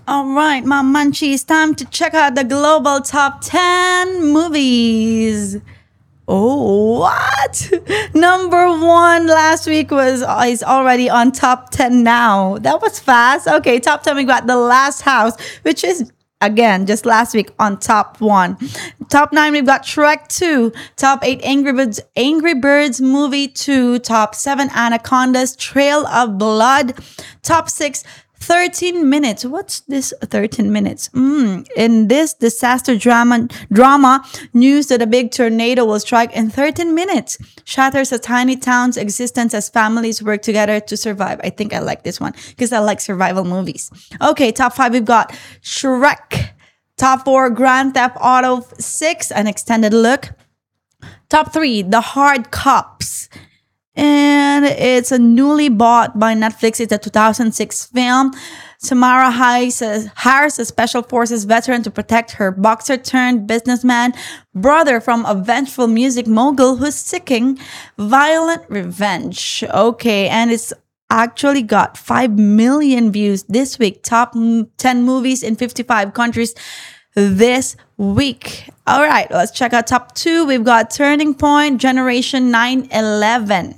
All right, my munchies, time to check out the global top 10 movies. Oh, what? Number one last week was is already on top 10 now. That was fast. Okay, top 10 we got The Last House, which is again just last week on top 1. Top 9 we've got Shrek 2. Top 8 Angry Birds Movie 2. Top 7 Anaconda's Trail of Blood. Top 6 13 minutes. What's this 13 minutes? In this disaster drama, news that a big tornado will strike in 13 minutes shatters a tiny town's existence as families work together to survive. I think I like this one because I like survival movies. Okay, top 5 we've got Shrek. Top 4 Grand Theft Auto 6, an extended look. Top 3 The Hard Cops. And it's a newly bought by Netflix. It's a 2006 film. Samara hires a special forces veteran to protect her boxer turned businessman brother from a vengeful music mogul who's seeking violent revenge. Okay, and it's actually got 5 million views this week. Top 10 movies in 55 countries this week. All right, let's check out top 2. We've got Turning Point, Generation 9/11.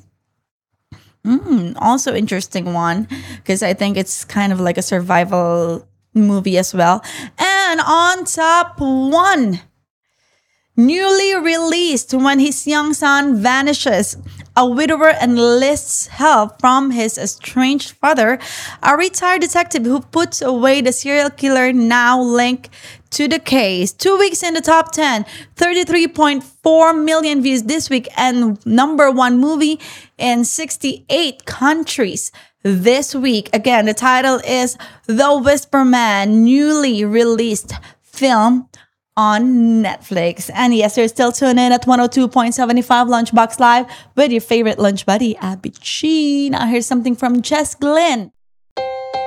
Also interesting one because I think it's kind of like a survival movie as well. And on top 1, newly released When His Young Son Vanishes. A widower enlists help from his estranged father, a retired detective who puts away the serial killer now linked to the case. 2 weeks in the top 10, 33.4 million views this week, and number 1 movie in 68 countries this week. Again, the title is The Whisper Man, newly released film on Netflix. And yes, you're still tuned in at 102.75 Lunchbox Live with your favorite lunch buddy, Abby G. Now here's something from Jess Glynn.